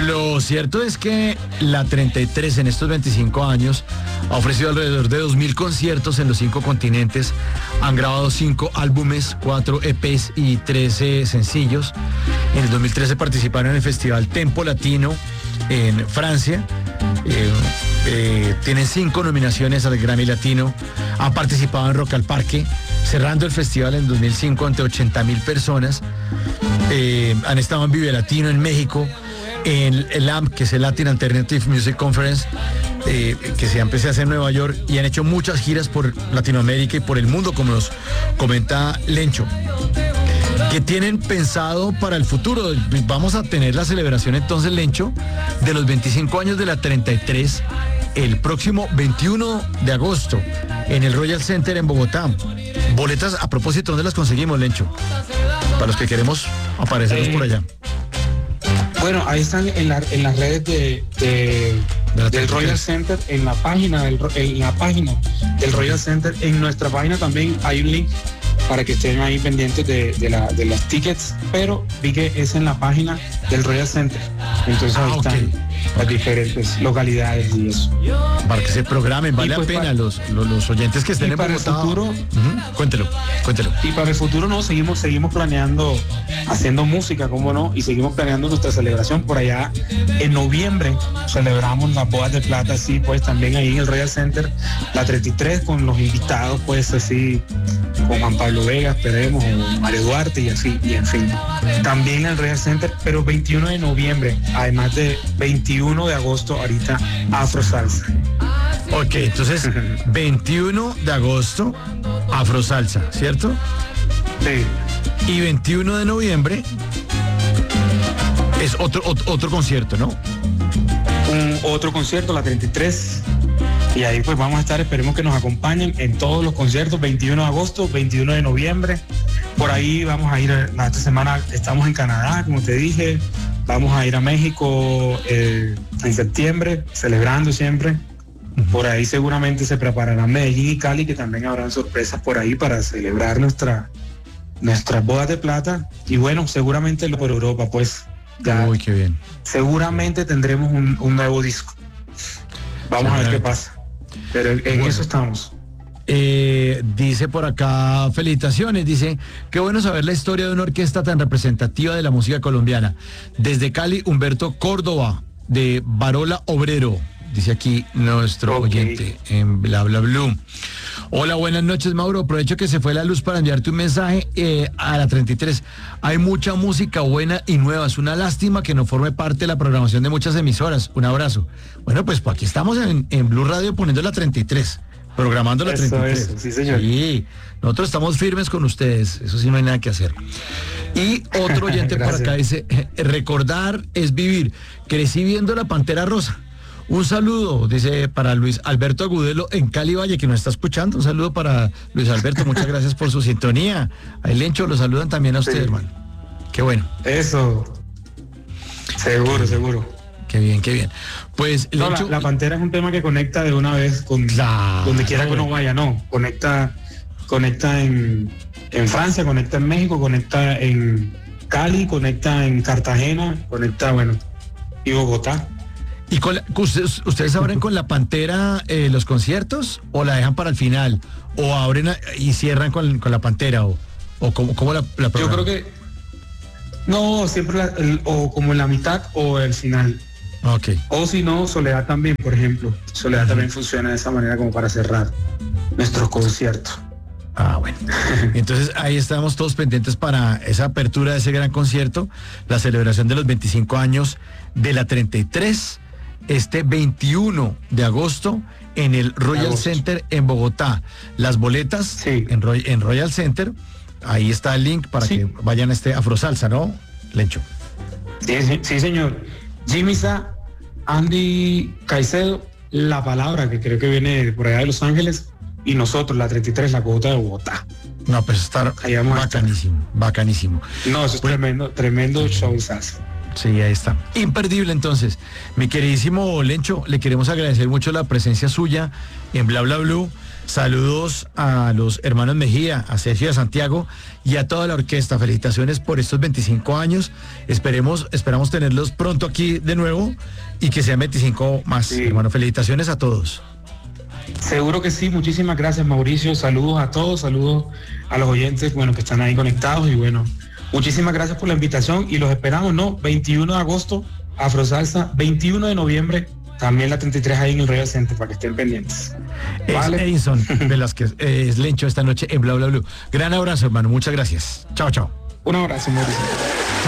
Lo cierto es que la 33 en estos 25 años ha ofrecido alrededor de 2.000 conciertos en los 5 continentes. Han grabado 5 álbumes, 4 EPs y 13 sencillos. En el 2013 participaron en el Festival Tempo Latino en Francia. Tienen 5 nominaciones al Grammy Latino. Han participado en Rock al Parque, cerrando el festival en 2005 ante 80.000 personas. Han estado en Vive Latino en México, en el AMP, que es el Latin Alternative Music Conference, que se empezó a hacer en Nueva York, y han hecho muchas giras por Latinoamérica y por el mundo, como nos comenta Lencho. ¿Qué tienen pensado para el futuro? Vamos a tener la celebración entonces, Lencho, de los 25 años de la 33 el próximo 21 de agosto en el Royal Center en Bogotá. Boletas, a propósito, ¿dónde las conseguimos, Lencho? Para los que queremos aparecernos por allá. Bueno, ahí están en las redes del Royal Center, en la página del Royal Center. En nuestra página también hay un link para que estén ahí pendientes de las tickets, pero vi que es en la página del Royal Center. Entonces ahí están las diferentes localidades y eso. Para que se programen, vale pues la pena los oyentes que estén en Bogotá. Para el futuro, cuéntelo. Y para el futuro no, seguimos planeando, haciendo música, cómo no, y seguimos planeando nuestra celebración por allá. En noviembre celebramos las bodas de plata, así pues también ahí en el Royal Center, la 33, con los invitados, pues así, con Juan Pablo Vega, esperemos, o Mario Duarte y así, y en fin. También en el Royal Center, pero 21 de noviembre, además de 21 de agosto, ahorita Afro Salsa. Ok, entonces 21 de agosto, Afro Salsa, ¿cierto? Sí. Y 21 de noviembre es otro concierto, ¿no? Otro concierto, la 33. Y ahí pues vamos a estar, esperemos que nos acompañen en todos los conciertos, 21 de agosto, 21 de noviembre. Por ahí vamos a ir, esta semana estamos en Canadá, como te dije, vamos a ir a México en septiembre, celebrando siempre. Por ahí seguramente se prepararán Medellín y Cali, que también habrán sorpresas por ahí para celebrar nuestras bodas de plata. Y bueno, seguramente por Europa, pues ya. Uy, qué bien. Seguramente tendremos un nuevo disco. Vamos a ver qué pasa. Pero en eso estamos. Dice por acá, felicitaciones, dice, qué bueno saber la historia de una orquesta tan representativa de la música colombiana. Desde Cali, Humberto Córdoba, de Barola Obrero, dice aquí nuestro oyente en Bla Bla Blue. Hola, buenas noches, Mauro. Aprovecho que se fue la luz para enviarte un mensaje a la 33. Hay mucha música buena y nueva. Es una lástima que no forme parte de la programación de muchas emisoras. Un abrazo. Bueno, pues aquí estamos en Blue Radio poniendo la 33, programando la 33. Eso, sí, señor. Sí, nosotros estamos firmes con ustedes. Eso sí, no hay nada que hacer. Y otro oyente por acá dice, recordar es vivir. Crecí viendo La Pantera Rosa. Un saludo, dice, para Luis Alberto Agudelo en Cali Valle, que nos está escuchando. Un saludo para Luis Alberto, muchas gracias por su sintonía. Ahí, Lencho, lo saludan también a usted, hermano. Qué bueno. Eso. Seguro. Qué bien. Pues, Lencho, no, la Pantera es un tema que conecta de una vez con donde quiera que uno vaya, ¿no? Conecta en Francia, conecta en México, conecta en Cali, conecta en Cartagena, conecta, y Bogotá. ¿Y ustedes abren con La Pantera los conciertos o la dejan para el final? ¿O abren y cierran con La Pantera? ¿O cómo la Yo creo que no, siempre o como en la mitad o el final. Okay. O si no, Soledad también, por ejemplo. Soledad también funciona de esa manera como para cerrar nuestros conciertos. Bueno. Entonces ahí estamos todos pendientes para esa apertura de ese gran concierto, la celebración de los 25 años de la 33, este 21 de agosto en el Royal Center en Bogotá. Las boletas en Royal Center, ahí está el link para que vayan a Afro Salsa, ¿no, Lencho? Sí, señor. Jimmy Sa, Andy Caicedo, La Palabra, que creo que viene por allá de Los Ángeles, y nosotros, la 33, la Cota de Bogotá. No, pues está bacanísimo. No, eso es tremendo show, Sas. Sí, ahí está. Imperdible entonces. Mi queridísimo Lencho, le queremos agradecer mucho la presencia suya en Bla Bla Blue. Saludos a los hermanos Mejía, a Sergio y a Santiago y a toda la orquesta. Felicitaciones por estos 25 años. Esperamos tenerlos pronto aquí de nuevo y que sean 25 más. Sí. Hermano, felicitaciones a todos. Seguro que sí, muchísimas gracias, Mauricio. Saludos a todos, saludos a los oyentes, bueno, que están ahí conectados y bueno, muchísimas gracias por la invitación y los esperamos, ¿no? 21 de agosto, Afrosalsa, 21 de noviembre, también la 33 ahí en el Royal Center, para que estén pendientes. ¿Vale? Es Edison Velázquez, es Lencho esta noche en Bla Bla Blue. Gran abrazo, hermano, muchas gracias. Chao, chao. Un abrazo, Mauricio.